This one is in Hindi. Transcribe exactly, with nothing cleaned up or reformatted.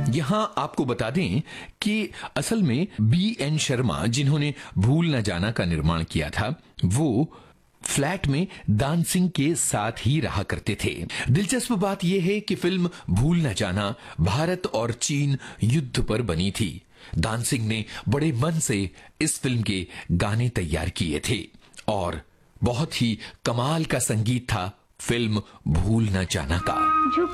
यहाँ आपको बता दें कि असल में बी एन शर्मा, जिन्होंने भूल न जाना का निर्माण किया था, वो फ्लैट में दान सिंह के साथ ही रहा करते थे। दिलचस्प बात यह है कि फिल्म भूल न जाना भारत और चीन युद्ध पर बनी थी। दान सिंह ने बड़े मन से इस फिल्म के गाने तैयार किए थे और बहुत ही कमाल का संगीत था फिल्म भूल न जाना का।